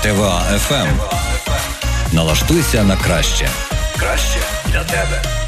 ТВА FM. Налаштуйся на краще. Краще для тебе.